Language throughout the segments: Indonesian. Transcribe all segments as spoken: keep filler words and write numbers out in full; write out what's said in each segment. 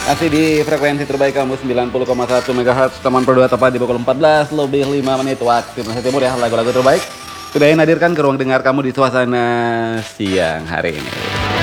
Masih di frekuensi terbaik kamu sembilan puluh koma satu megahertz, teman berdua tepat di pukul empat belas lebih lima menit waktu Indonesia Timur ya. Lagu-lagu terbaik sudah hadirkan ke ruang dengar kamu di suasana siang hari ini.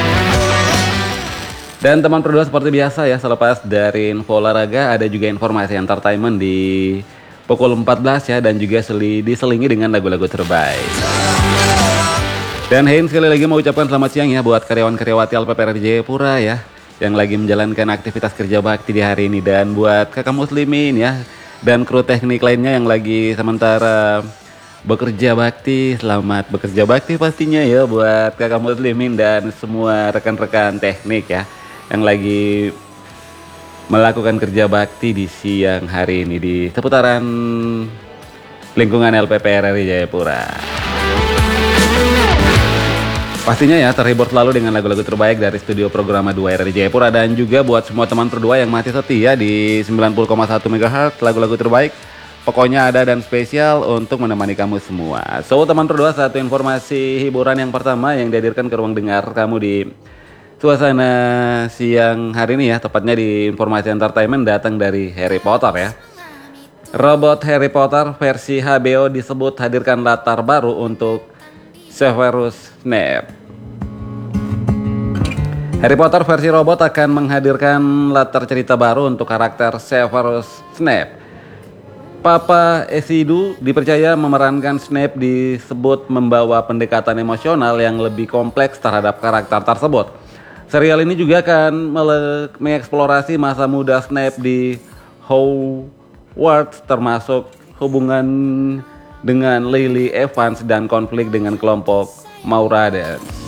Dan teman berdua seperti biasa ya, selepas dari info olahraga ada juga informasi entertainment di pukul empat belas ya, dan juga seli, diselingi dengan lagu-lagu terbaik. Dan Hein sekali lagi mau ucapkan selamat siang ya buat karyawan-karyawati L P P R di Jayapura ya, yang lagi menjalankan aktivitas kerja bakti di hari ini. Dan buat kakak muslimin ya, dan kru teknik lainnya yang lagi sementara bekerja bakti, selamat bekerja bakti pastinya ya buat kakak muslimin dan semua rekan-rekan teknik ya, yang lagi melakukan kerja bakti di siang hari ini di seputaran lingkungan L P P R R I Jayapura. Pastinya ya terhibur selalu dengan lagu-lagu terbaik dari studio Programa dua R R I Jayapura, dan juga buat semua teman berdua yang masih setia di sembilan puluh koma satu megahertz, lagu-lagu terbaik pokoknya ada dan spesial untuk menemani kamu semua. So teman berdua, satu informasi hiburan yang pertama yang dihadirkan ke ruang dengar kamu di suasana siang hari ini ya, tepatnya di informasi entertainment datang dari Harry Potter ya. Robot Harry Potter versi H B O disebut hadirkan latar baru untuk Severus Snape. Harry Potter versi robot akan menghadirkan latar cerita baru untuk karakter Severus Snape. Papa Esidu dipercaya memerankan Snape, disebut membawa pendekatan emosional yang lebih kompleks terhadap karakter tersebut. Serial ini juga akan mengeksplorasi masa muda Snape di Hogwarts, termasuk hubungan dengan Lily Evans dan konflik dengan kelompok Marauders.